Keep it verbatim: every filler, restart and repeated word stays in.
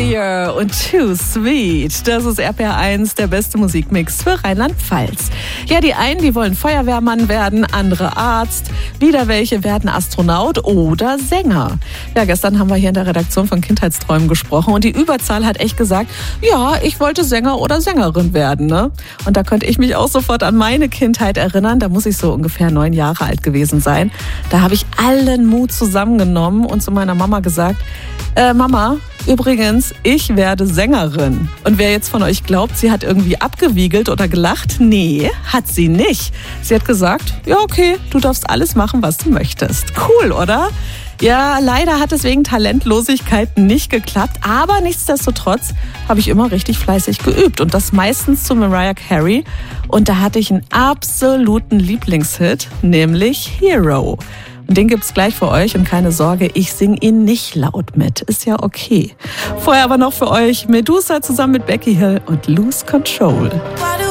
Sia und Too Sweet. Das ist R P R eins, der beste Musikmix für Rheinland-Pfalz. Ja, die einen, die wollen Feuerwehrmann werden, andere Arzt. Wieder welche werden Astronaut oder Sänger. Ja, gestern haben wir hier in der Redaktion von Kindheitsträumen gesprochen und die Überzahl hat echt gesagt, ja, ich wollte Sänger oder Sängerin werden, ne? Und da konnte ich mich auch sofort an meine Kindheit erinnern. Da muss ich so ungefähr neun Jahre alt gewesen sein. Da habe ich allen Mut zusammengenommen und zu meiner Mama gesagt, äh, Mama, übrigens, ich werde Sängerin. Und wer jetzt von euch glaubt, sie hat irgendwie abgewiegelt oder gelacht, nee, hat sie nicht. Sie hat gesagt, ja okay, du darfst alles machen, was du möchtest. Cool, oder? Ja, leider hat es wegen Talentlosigkeit nicht geklappt, aber nichtsdestotrotz habe ich immer richtig fleißig geübt und das meistens zu Mariah Carey. Und da hatte ich einen absoluten Lieblingshit, nämlich Hero. Und den gibt's gleich für euch und keine Sorge, ich singe ihn nicht laut mit. Ist ja okay. Vorher aber noch für euch Medusa zusammen mit Becky Hill und Lose Control.